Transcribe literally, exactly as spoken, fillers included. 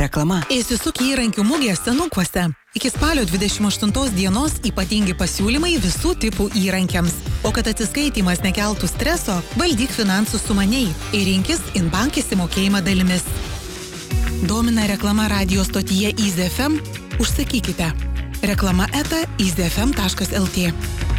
Reklama. Įsisuk įrankių mugė Senukuose. Iki spalio dvidešimt aštuntos dienos ypatingi pasiūlymai visų tipų įrankiams. O kad atsiskaitymas nekeltų streso, valdyk finansus sumaniai ir rinkis Inbank įsimokėjimą dalimis. Domina reklama radio stotyje Easy F M? Užsakykite. Reklama eta easyfm taškas lt.